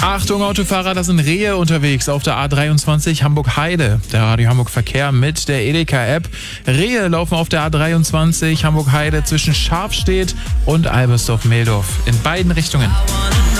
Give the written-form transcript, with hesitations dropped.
Achtung Autofahrer, da sind Rehe unterwegs auf der A23 Hamburg-Heide. Der Radio Hamburg Verkehr mit der Edeka-App. Rehe laufen auf der A23 Hamburg-Heide zwischen Scharfstedt und Albersdorf-Meldorf in beiden Richtungen.